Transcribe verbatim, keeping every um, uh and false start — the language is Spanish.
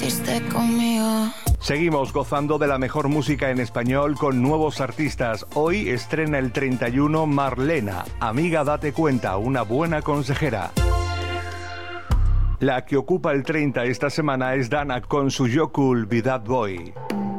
estuviste conmigo. Seguimos gozando de la mejor música en español con nuevos artistas. Hoy estrena el treinta y uno Marlena, Amiga date cuenta, una buena consejera. La que ocupa el treinta esta semana es Dana con su Yo Cool Be That Boy.